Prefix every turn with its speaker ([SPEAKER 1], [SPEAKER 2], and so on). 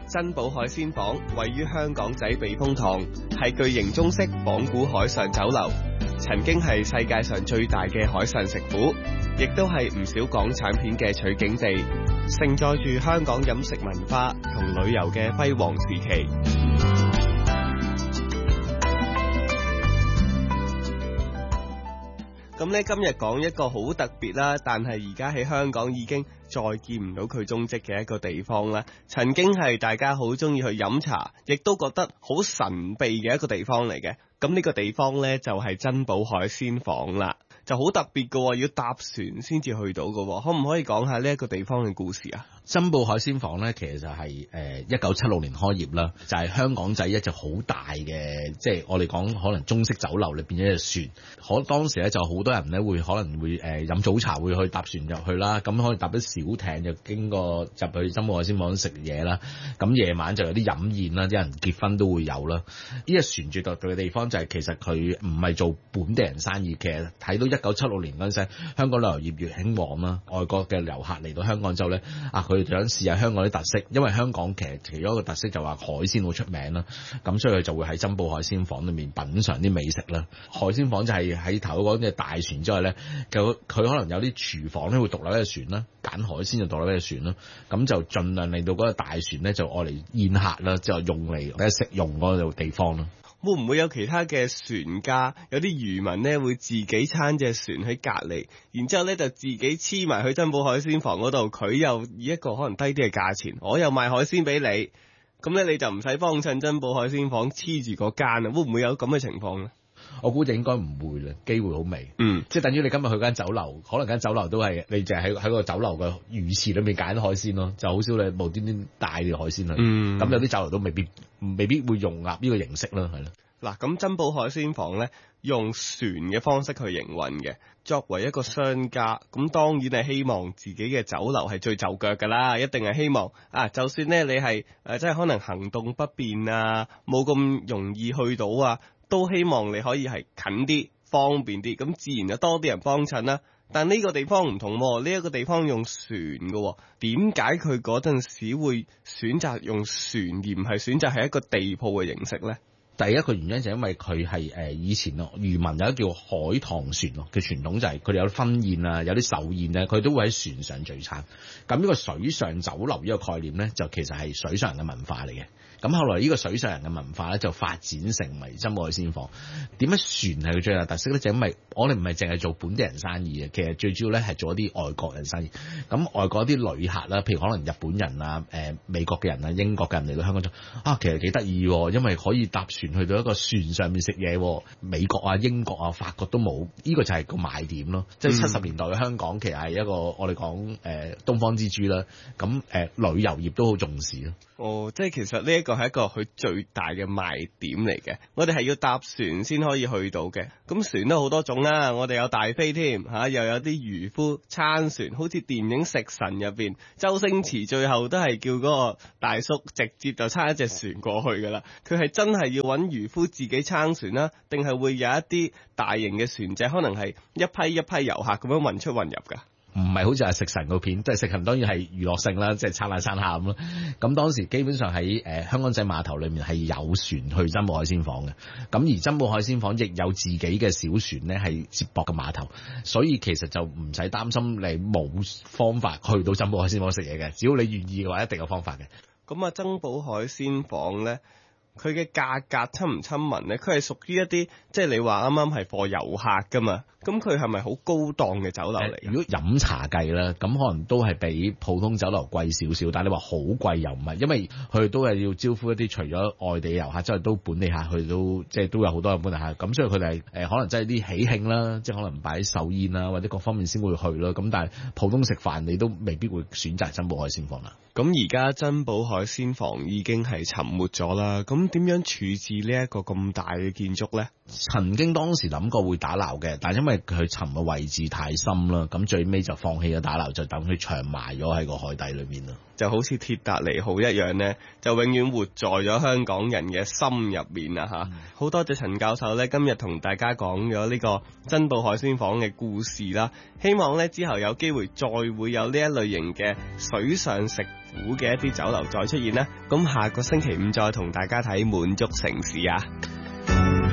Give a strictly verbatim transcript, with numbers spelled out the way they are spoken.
[SPEAKER 1] 珍寶海鮮舫位於香港仔避風塘，係巨型中式仿古海上酒樓，曾經係世界上最大嘅海上食府，亦都係唔少港產片嘅取景地，承載住香港飲食文化同旅遊嘅輝煌時期。咁咧今日講一個好特別啦，但係而家喺香港已經再見唔到佢蹤跡嘅一個地方啦。曾經係大家好中意去飲茶，亦都覺得好神秘嘅一個地方嚟嘅。咁呢個地方呢，就係珍寶海鮮舫啦，就好特別嘅，要搭船先至去到嘅。可唔可以講下呢一個地方嘅故事啊？
[SPEAKER 2] 珍寶海鮮舫咧，其實就係誒一九七六年開業啦，就係、是、香港仔一隻好大嘅，即、就、係、是、我哋講可能中式酒樓裏邊一隻船。可當時咧就好多人咧會可能會誒飲、呃、早茶會去搭船入去啦，咁可以搭啲小艇就經過入去珍寶海鮮舫食嘢啦。咁夜晚就有啲飲宴啦，啲人結婚都會有啦。呢隻船最特別嘅地方就係其實佢唔係做本地人生意，其實睇到一九七六年嗰陣時，香港旅遊業越興旺啦，外國嘅遊客嚟到香港之後咧，啊佢想試下香港啲特色，因為香港其實其中一個特色就話海鮮好出名啦，咁所以佢就會喺珍寶海鮮舫裏面品嚐啲美食啦。海鮮舫就係喺頭嗰隻大船之外咧，佢佢可能有啲廚房咧會獨立一隻船啦，揀海鮮就獨立一隻船啦，咁就盡量令到嗰個大船咧就愛嚟宴客啦，就用嚟食用嗰個地方啦。
[SPEAKER 1] 會唔會有其他嘅船家，有啲漁民呢會自己撐隻船喺隔離，然之後呢就自己黐埋去珍寶海鮮舫嗰度，佢又以一個可能低啲嘅價錢，我又賣海鮮俾你，咁呢你就唔使幫襯珍寶海鮮舫黐住嗰間啊？會唔會有咁嘅情況呢？
[SPEAKER 2] 我估就應該唔會啦，機會好微。嗯，即係等於你今日去間酒樓，可能間酒樓都係你淨係喺喺個酒樓嘅魚池裏面揀海鮮咯，就好少你無端端帶啲海鮮去。嗯，咁有啲酒樓都未必未必會容納呢個形式啦，係咯。
[SPEAKER 1] 嗱，咁珍寶海鮮舫咧用船嘅方式去營運嘅，作為一個商家，咁當然係希望自己嘅酒樓係最就腳噶啦，一定係希望啊，就算咧你係誒即係可能行動不便啊，冇咁容易去到啊，都希望你可以係近啲、方便啲，咁自然就多啲人幫襯啦。但呢個地方唔同喎，呢一個地方用船嘅，點解佢嗰陣時會選擇用船而唔係選擇係一個地鋪嘅形式咧？
[SPEAKER 2] 第一個原因就係因為佢係誒以前咯，漁民有一叫海棠船咯嘅傳統，就係佢哋有啲婚宴啊，有啲壽宴咧，佢都會喺船上聚餐。咁呢個水上酒樓呢個概念咧，就其實係水上人嘅文化嚟嘅。咁後來呢個水上人嘅文化咧，就發展成為珍寶海鮮舫。點解船係佢最大特色咧？就因為我哋唔係淨係做本地人生意嘅，其實最主要咧係做一啲外國人生意。咁外國啲旅客啦，譬如可能日本人啊、誒、呃、美國嘅人啊、英國嘅人嚟到香港就啊，其實幾得意喎，因為可以搭船去到一個船上面食嘢。美國啊、英國啊、法國都冇，呢、呢個就係個賣點咯。即係七十年代嘅香港，其實係一個我哋講誒東方之珠啦。咁誒、呃、旅遊業都好重視咯。
[SPEAKER 1] 哦，即係其實呢一個係一個佢最大嘅賣點嚟嘅。我哋係要搭船先可以去到嘅。咁船都好多種啦，我哋有大飛添嚇，又有啲漁夫撐船，好似電影《食神》入邊，周星馳最後都係叫嗰個大叔直接就撐一隻船過去噶啦。佢係真係要揾漁夫自己撐船啦，定係會有一啲大型嘅船隻，可能係一批一批遊客咁樣運出運入㗎？
[SPEAKER 2] 唔係好似係食神個片，即係食神當然係娛樂性啦，即係撐下撐下咁咯。咁當時基本上喺誒、呃、香港仔碼頭裏面係有船去珍寶海鮮舫嘅，咁而珍寶海鮮舫亦有自己嘅小船咧係接駁嘅碼頭，所以其實就唔使擔心你冇方法去到珍寶海鮮舫食嘢嘅，只要你願意嘅話，一定有方法嘅。咁
[SPEAKER 1] 啊，珍寶海鮮舫咧，佢嘅價格親唔親民咧？佢係屬於一啲即係你話啱啱係貨遊客噶嘛？咁佢係咪好高檔嘅酒樓嚟？
[SPEAKER 2] 如果飲茶計啦，咁可能都係比普通酒樓貴少少，但係你話好貴又唔係，因為佢哋都係要招呼一啲除咗外地遊客之外，都本地客，佢哋都即係都有好多嘅本地客，咁所以佢哋誒可能真係啲喜慶啦，即係可能擺壽宴啊或者各方面先會去咯。咁但係普通食飯你都未必會選擇珍寶海鮮舫啦。
[SPEAKER 1] 咁而家珍寶海鮮舫已經係沉沒咗啦，咁點樣處置呢一個咁大嘅建築咧？
[SPEAKER 2] 曾經當時諗過會打撈嘅，但係因為佢沉嘅位置太深啦，咁最尾就放棄咗打撈，就等佢長埋咗喺個海底裏面咯。
[SPEAKER 1] 就好似鐵達尼號一樣呢，就永遠活在咗香港人嘅心入面啊！嚇，好多謝陳教授呢，今日同大家講咗呢個珍寶海鮮舫嘅故事啦。希望呢之後有機會再會有呢一類型嘅水上食府嘅一啲酒樓再出現啦。咁下個星期五再同大家睇滿足城市啊！